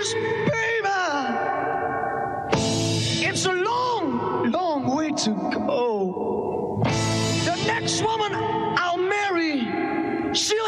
years, baby. It's a long, long way to go. The next woman I'll marry, she'll